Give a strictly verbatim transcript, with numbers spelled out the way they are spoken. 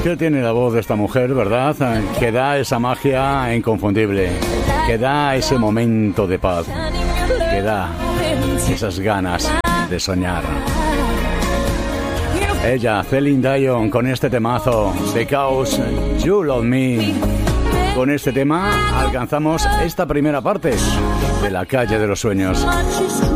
¿Qué tiene la voz de esta mujer, verdad? Que da esa magia inconfundible, que da ese momento de paz, que da esas ganas de soñar. Ella, Celine Dion, con este temazo, Because You Love Me. Con este tema alcanzamos esta primera parte de la calle de los sueños.